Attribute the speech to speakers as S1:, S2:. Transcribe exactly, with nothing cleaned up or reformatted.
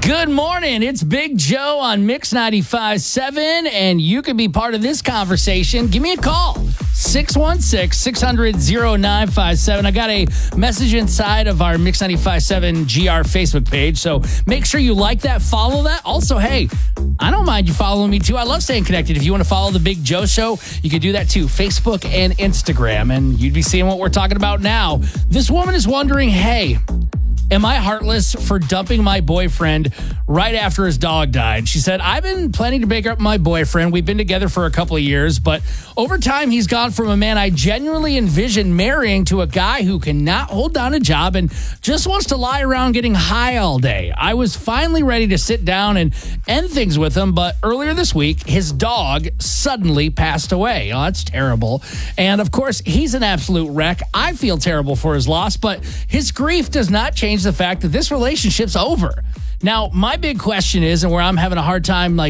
S1: Good morning. It's Big Joe on Mix ninety-five point seven, and you can be part of this conversation. Give me a call, six one six, six hundred, oh nine five seven. I got a message inside of our Mix ninety-five point seven G R Facebook page, so make sure you like that, follow that. Also, hey, I don't mind you following me, too. I love staying connected. If you want to follow The Big Joe Show, you can do that, too, Facebook and Instagram, and you'd be seeing what we're talking about now. This woman is wondering, hey, am I heartless for dumping my boyfriend right after his dog died? She said, I've been planning to break up with my boyfriend. We've been together for a couple of years, but over time, he's gone from a man I genuinely envisioned marrying to a guy who cannot hold down a job and just wants to lie around getting high all day. I was finally ready to sit down and end things with him, but earlier this week, his dog suddenly passed away. Oh, that's terrible. And of course, he's an absolute wreck. I feel terrible for his loss, but his grief does not change the fact that this relationship's over. Now, my big question is, and where I'm having a hard time like